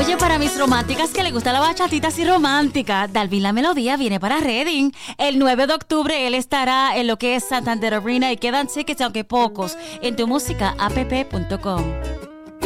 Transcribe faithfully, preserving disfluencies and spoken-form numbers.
Oye, para mis románticas que les gusta la bachatita así romántica, Dalvin La Melodía viene para Reading. El nueve de octubre él estará en lo que es Santander Arena y quedan tickets, aunque pocos, en tu música app punto com.